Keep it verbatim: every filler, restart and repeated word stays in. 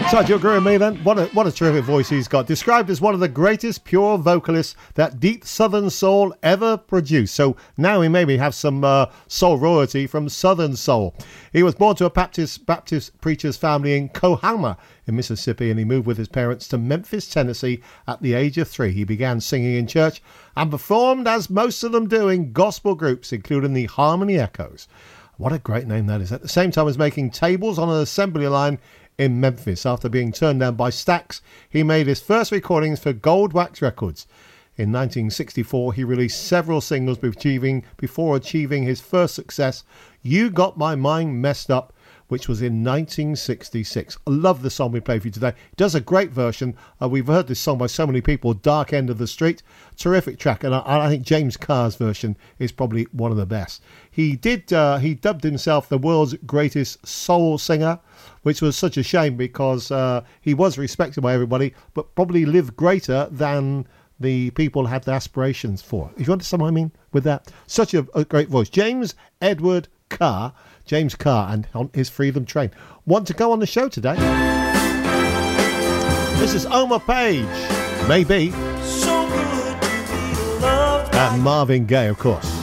So, do you agree with me then? What a, what a terrific voice he's got. Described as one of the greatest pure vocalists that deep Southern soul ever produced. So now we maybe have some uh, soul royalty from Southern soul. He was born to a Baptist, Baptist preacher's family in Coahoma in Mississippi, and he moved with his parents to Memphis, Tennessee at the age of three. He began singing in church and performed, as most of them do, in gospel groups, including the Harmony Echoes. What a great name that is. At the same time as making tables on an assembly line in Memphis. After being turned down by Stax, he made his first recordings for Gold Wax Records. In nineteen sixty-four, he released several singles achieving, before achieving his first success, You Got My Mind Messed Up, which was in nineteen sixty-six. I love the song we played for you today. It does a great version. Uh, we've heard this song by so many people, Dark End of the Street. Terrific track, and I, I think James Carr's version is probably one of the best. He did. Uh, he dubbed himself the world's greatest soul singer, which was such a shame because uh, he was respected by everybody, but probably lived greater than the people had the aspirations for. If you understand what I mean with that. Such a, a great voice. James Edward Carr. James Carr and on his Freedom Train. Want to go on the show today? This is Omar Page. Maybe. So good to be loved. And Marvin Gaye, of course.